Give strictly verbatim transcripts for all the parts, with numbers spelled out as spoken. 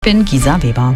Ich bin Gisa Weber.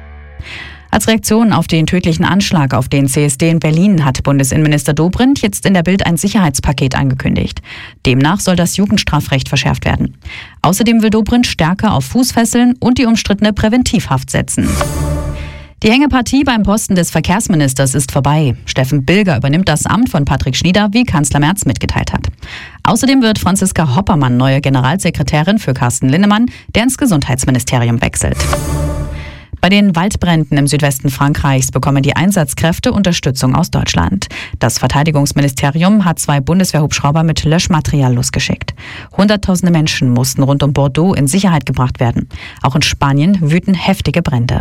Als Reaktion auf den tödlichen Anschlag auf den C S D in Berlin hat Bundesinnenminister Dobrindt jetzt in der Bild ein Sicherheitspaket angekündigt. Demnach soll das Jugendstrafrecht verschärft werden. Außerdem will Dobrindt stärker auf Fußfesseln und die umstrittene Präventivhaft setzen. Die Hängepartie beim Posten des Verkehrsministers ist vorbei. Steffen Bilger übernimmt das Amt von Patrick Schnieder, wie Kanzler Merz mitgeteilt hat. Außerdem wird Franziska Hoppermann neue Generalsekretärin für Carsten Linnemann, der ins Gesundheitsministerium wechselt. Bei den Waldbränden im Südwesten Frankreichs bekommen die Einsatzkräfte Unterstützung aus Deutschland. Das Verteidigungsministerium hat zwei Bundeswehrhubschrauber mit Löschmaterial losgeschickt. Hunderttausende Menschen mussten rund um Bordeaux in Sicherheit gebracht werden. Auch in Spanien wüten heftige Brände.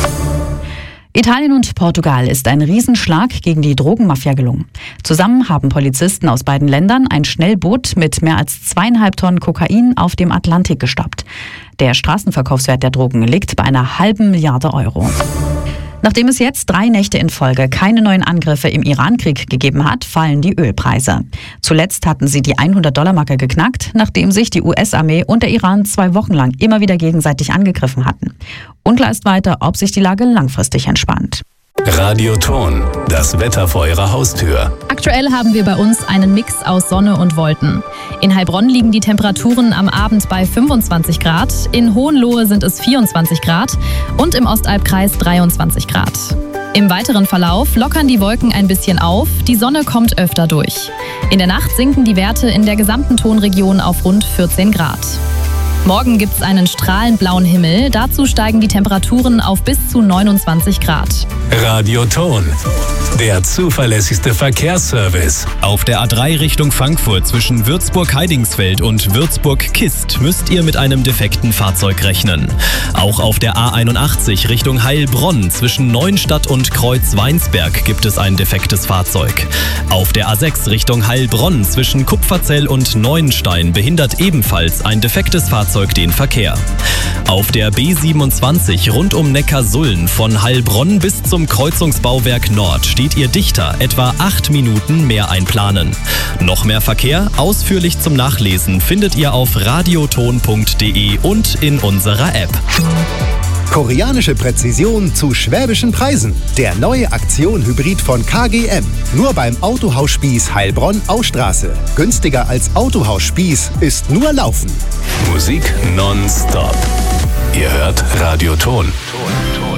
Italien und Portugal ist ein Riesenschlag gegen die Drogenmafia gelungen. Zusammen haben Polizisten aus beiden Ländern ein Schnellboot mit mehr als zweieinhalb Tonnen Kokain auf dem Atlantik gestoppt. Der Straßenverkaufswert der Drogen liegt bei einer halben Milliarde Euro. Nachdem es jetzt drei Nächte in Folge keine neuen Angriffe im Irankrieg gegeben hat, fallen die Ölpreise. Zuletzt hatten sie die hundert-Dollar-Marke geknackt, nachdem sich die U S-Armee und der Iran zwei Wochen lang immer wieder gegenseitig angegriffen hatten. Unklar ist weiter, ob sich die Lage langfristig entspannt. Radio Ton, das Wetter vor Ihrer Haustür. Aktuell haben wir bei uns einen Mix aus Sonne und Wolken. In Heilbronn liegen die Temperaturen am Abend bei fünfundzwanzig Grad, in Hohenlohe sind es vierundzwanzig Grad und im Ostalbkreis dreiundzwanzig Grad. Im weiteren Verlauf lockern die Wolken ein bisschen auf, die Sonne kommt öfter durch. In der Nacht sinken die Werte in der gesamten Tonregion auf rund vierzehn Grad. Morgen gibt's einen strahlend blauen Himmel. Dazu steigen die Temperaturen auf bis zu neunundzwanzig Grad. Radio Ton, der zuverlässigste Verkehrsservice. Auf der A drei Richtung Frankfurt zwischen Würzburg-Heidingsfeld und Würzburg-Kist müsst ihr mit einem defekten Fahrzeug rechnen. Auch auf der A einundachtzig Richtung Heilbronn zwischen Neuenstadt und Kreuz-Weinsberg gibt es ein defektes Fahrzeug. Auf der A sechs Richtung Heilbronn zwischen Kupferzell und Neuenstein behindert ebenfalls ein defektes Fahrzeug den Verkehr. Auf der B siebenundzwanzig rund um Neckarsulm von Heilbronn bis zum Kreuzungsbauwerk Nord steht ihr dichter, etwa acht Minuten mehr einplanen. Noch mehr Verkehr, ausführlich zum Nachlesen, findet ihr auf radioton punkt de und in unserer App. Koreanische Präzision zu schwäbischen Preisen. Der neue Aktion-Hybrid von K G M. Nur beim Autohaus Spieß Heilbronn-Austraße. Günstiger als Autohaus Spieß ist nur Laufen. Musik nonstop. Ihr hört Radio Ton. Ton, Ton.